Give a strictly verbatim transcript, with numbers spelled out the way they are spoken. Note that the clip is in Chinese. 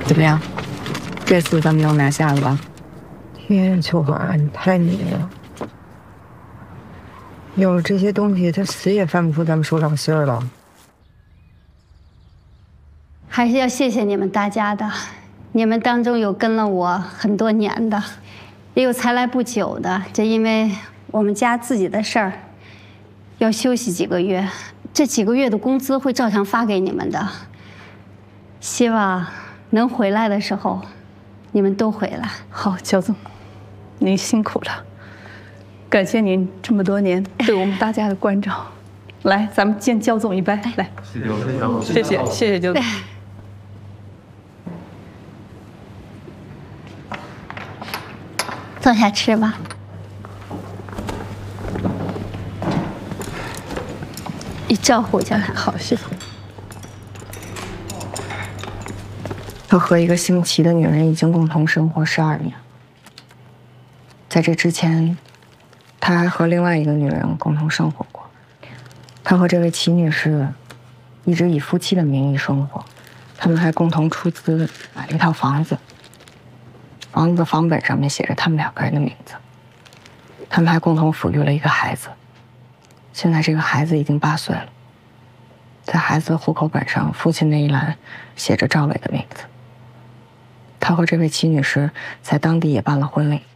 怎么样？这次咱们能拿下了吧？ 天，秋华，你太牛了！有了这些东西，他死也翻不出咱们手掌心儿了。 还是要谢谢你们大家的，你们当中有跟了我很多年的，也有才来不久的。这因为我们家自己的事儿，要休息几个月，这几个月的工资会照常发给你们的。希望能回来的时候，你们都回来。 好，焦总，您辛苦了，感谢您这么多年对我们大家的关照。来，咱们敬焦总一杯，来，谢谢，谢谢，谢谢焦总。 坐下吃吧。你照顾一下他。 好，谢谢。 他和一个姓齐的女人已经共同生活十二年。在这之前，他还和另外一个女人共同生活过。他和这位齐女士一直以夫妻的名义生活，他们还共同出资买了一套房子。房子的房本上面写着他们两个人的名字。他们还共同抚育了一个孩子。现在这个孩子已经八岁了，在孩子的户口本上，父亲那一栏写着赵磊的名字。他和这位齐女士在当地也办了婚礼。